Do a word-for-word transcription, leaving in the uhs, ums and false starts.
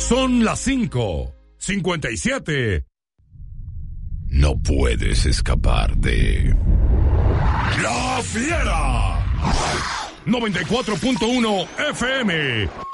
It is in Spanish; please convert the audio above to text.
Son las cinco cincuenta y siete. No puedes escapar de La Fiera. noventa y cuatro punto uno F M.